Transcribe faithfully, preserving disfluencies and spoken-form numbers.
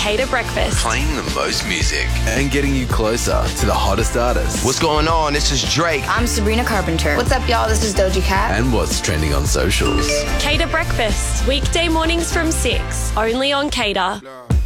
Cater Breakfast. Playing the most music and getting you closer to the hottest artists. What's going on? This is Drake. I'm Sabrina Carpenter. What's up, y'all? This is Doja Cat. And what's trending on socials. Cater Breakfast, weekday mornings from six, only on Cater.